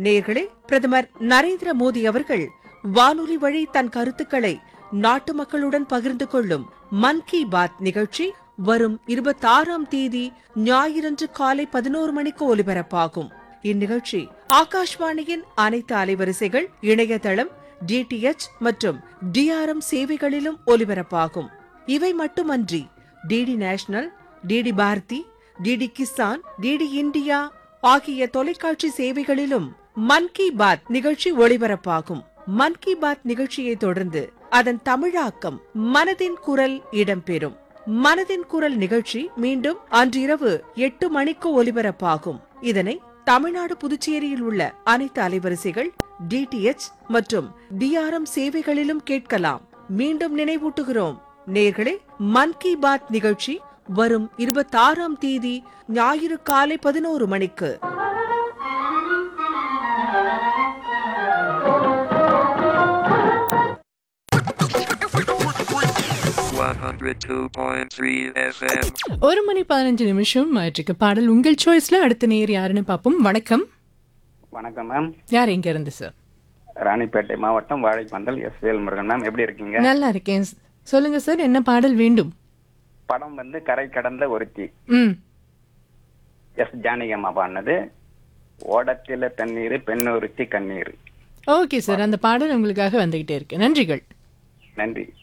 நேயர்களே, பிரதமர் நரேந்திர மோடி அவர்கள் வானொலி வழி தன் கருத்துக்களை நாட்டு மக்களுடன் பகிர்ந்து கொள்ளும் மன் கி பாத் நிகழ்ச்சி வரும் 26ஆம் தேதி ஞாயிறன்று காலை 11 மணிக்கு ஒலிபரப்பாகும். இந்நிகழ்ச்சி ஆகாஷ்வாணியின் அனைத்து அலைவரிசைகள், இணையதளம், DTH மற்றும் DRM சேவைகளிலும் ஒலிபரப்பாகும். இவை மட்டுமன்றி DD national, DD Bharathi, DD Kisan, DD India ஆகிய தொலைக்காட்சி சேவைகளிலும் மன் கி பாத் நிகழ்ச்சி ஒளிபரப்பாகும். மன் கி பாத் நிகழ்ச்சியை தொடர்ந்து அதன் தமிழாக்கம் மனதின் குரல் இடம்பெறும். மனதின் குரல் நிகழ்ச்சி மீண்டும் அன்றிரவு 8 மணிக்கு ஒலிபரப்பாகும். இதனை தமிழ்நாடு, புதுச்சேரியில் உள்ள அனைத்து அலைவரிசைகள், DTH மற்றும் DRM சேவைகளிலும் கேட்கலாம். மீண்டும் நினைவூட்டுகிறோம் நேயர்களே, மன் கி பாத் நிகழ்ச்சி வரும் 26ஆம் தேதி ஞாயிறு காலை 11 மணிக்கு. ஒரு மணி 15 நிமிஷம் ஆயிற்றுக்கு. பாடல் உங்கள் சாய்ஸ்ல அடுத்த நேர் யாருன்னு பாப்போம். வணக்கம். வணக்கம் மேம். யார் எங்க இருந்து சார்? ராணிப்பேட்டை மாவட்டம் வாழைப்பந்தல் எஸ் வேல்முருகன் மேம். எப்படி இருக்கீங்க? நல்லா இருக்கேன். சொல்லுங்க சார், என்ன பாடல் வேண்டும்? படம் கரை கடந்த ஒருத்தி. எஸ் ஜானகியம்மா பாடினது. ஓடத்தில தண்ணீர் பெண்ணொருத்தி கண்ணீர். ஓகே சார், அந்த பாடல் உங்களுக்காக வந்துகிட்டே இருக்கு. நன்றிகள். நன்றி.